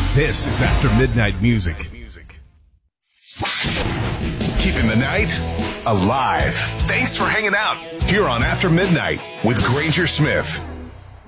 This is After Midnight Music. Keeping the night alive. Thanks for hanging out here on After Midnight with Granger Smith.